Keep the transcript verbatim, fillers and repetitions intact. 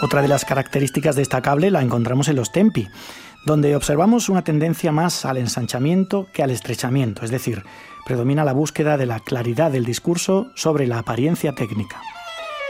Otra de las características destacables la encontramos en los tempi, donde observamos una tendencia más al ensanchamiento que al estrechamiento, es decir, predomina la búsqueda de la claridad del discurso sobre la apariencia técnica.